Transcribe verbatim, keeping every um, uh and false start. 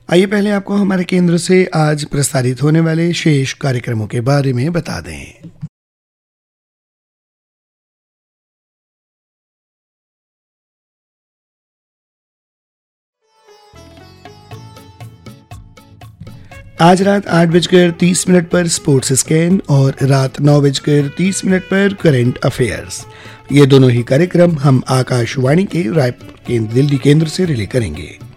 आइए पहले आपको हमारे केंद्र से आज प्रसारित होने वाले शेष कार्यक्रमों के बारे में बता दें। आज रात आठ बजकर तीस मिनट पर स्पोर्ट्स स्कैन और रात नौ बजकर तीस मिनट पर करंट अफेयर्स, ये दोनों ही कार्यक्रम हम आकाशवाणी के रायपुर केंद्र दिल्ली केंद्र से रिले करेंगे।